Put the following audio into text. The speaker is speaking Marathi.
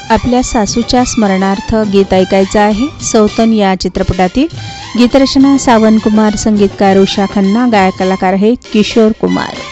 आपल्या सासूच्या स्मरणार्थ गीत ऐकायचं आहे। सौतन या चित्रपटातील गीतरचना सावन कुमार, संगीतकार उषा खन्ना, गायक कलाकार आहेत किशोर कुमार।